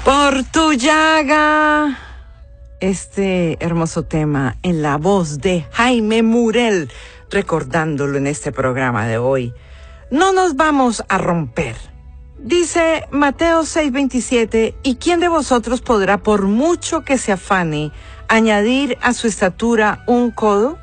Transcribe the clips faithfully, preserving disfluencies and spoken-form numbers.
Por tu llaga. Este hermoso tema en la voz de Jaime Murel, recordándolo en este programa de hoy. No nos vamos a romper. Dice Mateo seis veintisiete, ¿y quién de vosotros podrá, por mucho que se afane, añadir a su estatura un codo?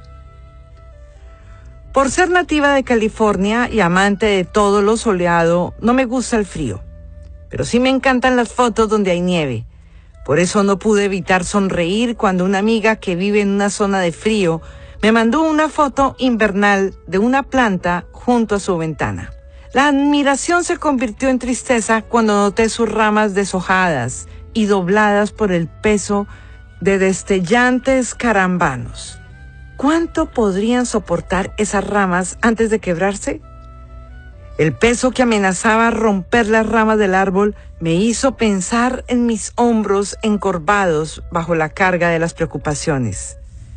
Por ser nativa de California y amante de todo lo soleado, no me gusta el frío. Pero sí me encantan las fotos donde hay nieve. Por eso no pude evitar sonreír cuando una amiga que vive en una zona de frío me mandó una foto invernal de una planta junto a su ventana. La admiración se convirtió en tristeza cuando noté sus ramas deshojadas y dobladas por el peso de destellantes carambanos. ¿Cuánto podrían soportar esas ramas antes de quebrarse? El peso que amenazaba romper las ramas del árbol me hizo pensar en mis hombros encorvados bajo la carga de las preocupaciones.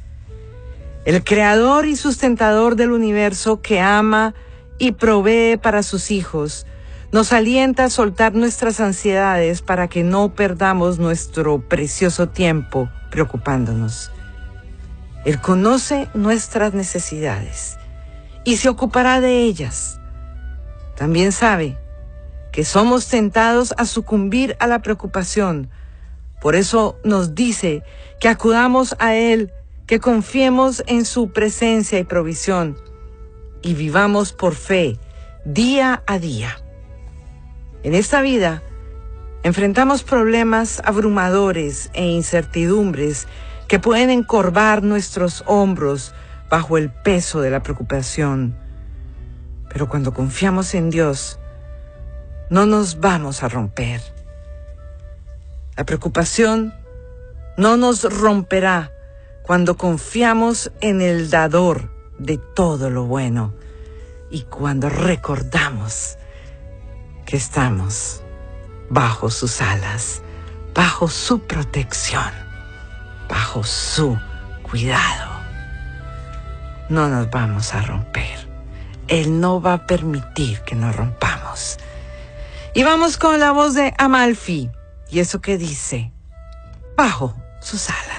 El creador y sustentador del universo, que ama y provee para sus hijos, nos alienta a soltar nuestras ansiedades para que no perdamos nuestro precioso tiempo preocupándonos. Él conoce nuestras necesidades y se ocupará de ellas. También sabe que somos tentados a sucumbir a la preocupación. Por eso nos dice que acudamos a Él, que confiemos en su presencia y provisión y vivamos por fe día a día. En esta vida enfrentamos problemas abrumadores e incertidumbres que pueden encorvar nuestros hombros bajo el peso de la preocupación. Pero cuando confiamos en Dios, no nos vamos a romper. La preocupación no nos romperá cuando confiamos en el dador de todo lo bueno y cuando recordamos que estamos bajo sus alas, bajo su protección, bajo su cuidado. No nos vamos a romper. Él no va a permitir que nos rompamos. Y vamos con la voz de Amalfi. Y eso que dice, bajo sus alas.